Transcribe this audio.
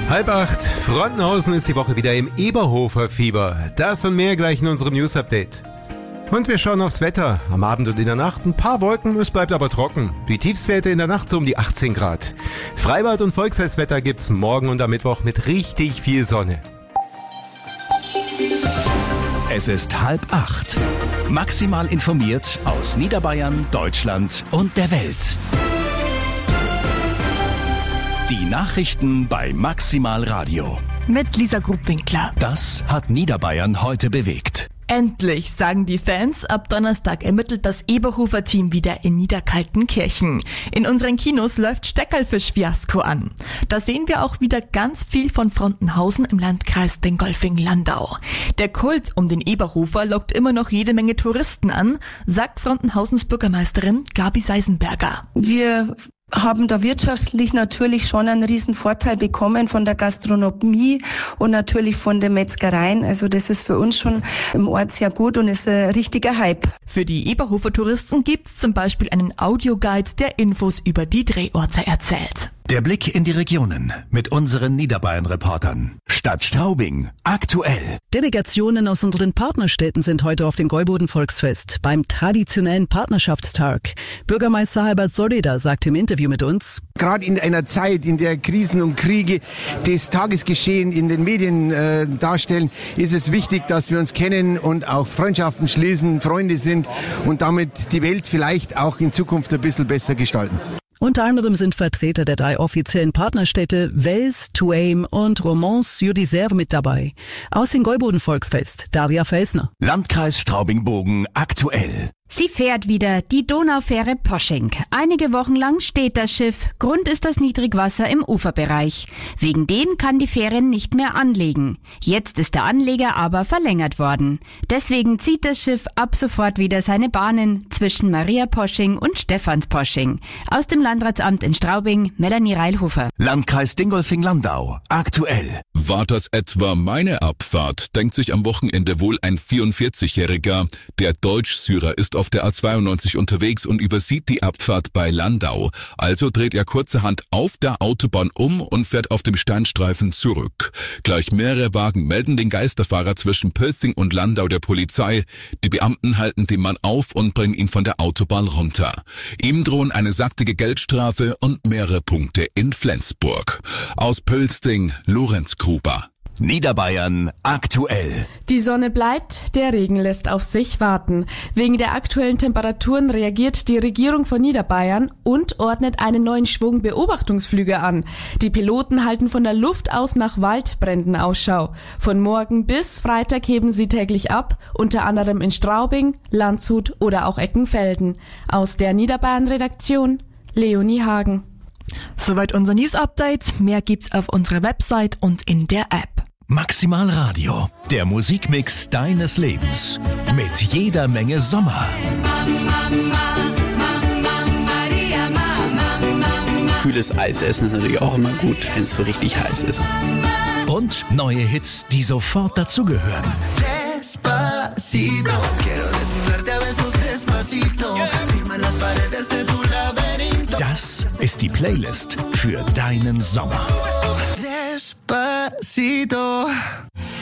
7:30, Frontenhausen ist die Woche wieder im Eberhofer-Fieber. Das und mehr gleich in unserem News-Update. Und wir schauen aufs Wetter. Am Abend und in der Nacht ein paar Wolken, es bleibt aber trocken. Die Tiefstwerte in der Nacht so um die 18 Grad. Freibad- und Volksfestwetter gibt's morgen und am Mittwoch mit richtig viel Sonne. Es ist 7:30. Maximal informiert aus Niederbayern, Deutschland und der Welt. Die Nachrichten bei Maximal Radio. Mit Lisa Grubwinkler. Das hat Niederbayern heute bewegt. Endlich, sagen die Fans. Ab Donnerstag ermittelt das Eberhofer-Team wieder in Niederkaltenkirchen. In unseren Kinos läuft Steckerlfisch-Fiasko an. Da sehen wir auch wieder ganz viel von Frontenhausen im Landkreis Dingolfing-Landau. Der Kult um den Eberhofer lockt immer noch jede Menge Touristen an, sagt Frontenhausens Bürgermeisterin Gabi Seisenberger. Wir haben da wirtschaftlich natürlich schon einen riesen Vorteil bekommen von der Gastronomie und natürlich von den Metzgereien. Also das ist für uns schon im Ort sehr gut und ist ein richtiger Hype. Für die Eberhofer Touristen gibt's zum Beispiel einen Audioguide, der Infos über die Drehorte erzählt. Der Blick in die Regionen mit unseren Niederbayern-Reportern. Stadt Straubing, aktuell. Delegationen aus unseren Partnerstädten sind heute auf dem Gäuboden-Volksfest beim traditionellen Partnerschaftstag. Bürgermeister Herbert Solida sagt im Interview mit uns: Gerade in einer Zeit, in der Krisen und Kriege das Tagesgeschehen in den Medien darstellen, ist es wichtig, dass wir uns kennen und auch Freundschaften schließen, Freunde sind und damit die Welt vielleicht auch in Zukunft ein bisschen besser gestalten. Unter anderem sind Vertreter der 3 offiziellen Partnerstädte Wels, Tuaim und Romans-sur-Isère mit dabei. Aus dem Gäuboden-Volksfest, Daria Felsner. Landkreis Straubing-Bogen, aktuell. Sie fährt wieder, die Donaufähre Posching. Einige Wochen lang steht das Schiff. Grund ist das Niedrigwasser im Uferbereich. Wegen dem kann die Fähre nicht mehr anlegen. Jetzt ist der Anleger aber verlängert worden. Deswegen zieht das Schiff ab sofort wieder seine Bahnen zwischen Maria Posching und Stephansposching. Aus dem Landratsamt in Straubing, Melanie Reilhofer. Landkreis Dingolfing-Landau, aktuell. War das etwa meine Abfahrt, denkt sich am Wochenende wohl ein 44-Jähriger. Der Deutsch-Syrer ist auf der A92 unterwegs und übersieht die Abfahrt bei Landau. Also dreht er kurzerhand auf der Autobahn um und fährt auf dem Steinstreifen zurück. Gleich mehrere Wagen melden den Geisterfahrer zwischen Pölzing und Landau der Polizei. Die Beamten halten den Mann auf und bringen ihn von der Autobahn runter. Ihm drohen eine saftige Geldstrafe und mehrere Punkte in Flensburg. Aus Pölzing, Lorenz Gruber. Niederbayern, aktuell. Die Sonne bleibt, der Regen lässt auf sich warten. Wegen der aktuellen Temperaturen reagiert die Regierung von Niederbayern und ordnet einen neuen Schwung Beobachtungsflüge an. Die Piloten halten von der Luft aus nach Waldbränden Ausschau. Von morgen bis Freitag heben sie täglich ab, unter anderem in Straubing, Landshut oder auch Eckenfelden. Aus der Niederbayern-Redaktion, Leonie Hagen. Soweit unser News-Update. Mehr gibt's auf unserer Website und in der App. Maximal Radio, der Musikmix deines Lebens. Mit jeder Menge Sommer. Kühles Eis essen ist natürlich auch immer gut, wenn es so richtig heiß ist. Und neue Hits, die sofort dazugehören. Despacito, quiero desnudarte a besos despacito, firma las paredes de tu laberinto. Das ist die Playlist für deinen Sommer. Despacito.